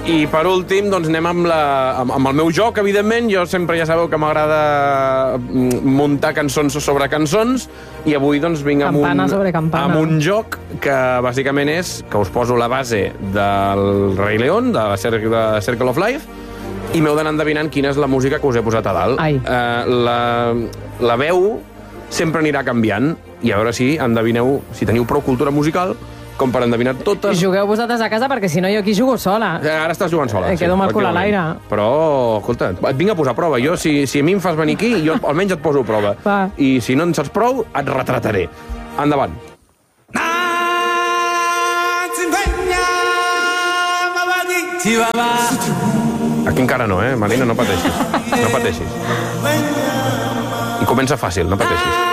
I per últim, doncs anem amb el meu joc, evidentment. Jo sempre ja sabeu que m'agrada muntar cançons sobre cançons, i avui doncs vinc amb un joc que bàsicament és que us poso la base del Rei León, de la Circle of Life, i m'heu d'anar endevinant quina és la música que us he posat a dalt. La veu sempre anirà canviant, i a veure si endevineu, si teniu prou cultura musical com per endevinar totes. Jugueu vosaltres a casa, perquè si no jo aquí jugo sola. Ara estàs jugant sola. Quedo amb el cul a l'aire. Però, escolta, et vinc a posar a prova. Jo, si a mi em fas venir aquí, jo almenys et poso a prova. I si no en saps prou, et retrataré. Endavant. Aquí encara no, Marina, no pateixis. No pateixis. I comença fàcil, no pateixis.